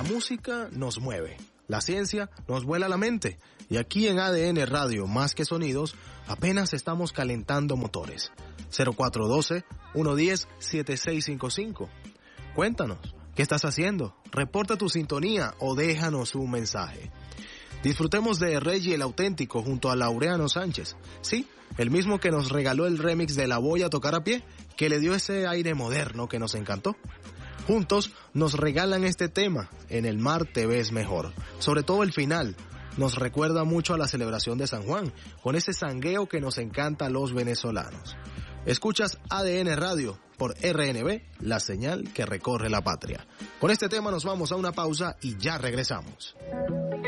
música nos mueve, la ciencia nos vuela la mente y aquí en ADN Radio Más que Sonidos apenas estamos calentando motores. 0412-110-7655. Cuéntanos, ¿qué estás haciendo? Reporta tu sintonía o déjanos un mensaje. Disfrutemos de Reggie el Auténtico junto a Laureano Sánchez. Sí, el mismo que nos regaló el remix de La Voy a Tocar a Pie, que le dio ese aire moderno que nos encantó. Juntos nos regalan este tema, En el mar te ves mejor. Sobre todo el final, nos recuerda mucho a la celebración de San Juan, con ese sangueo que nos encanta a los venezolanos. Escuchas ADN Radio por RNB, la señal que recorre la patria. Con este tema nos vamos a una pausa y ya regresamos.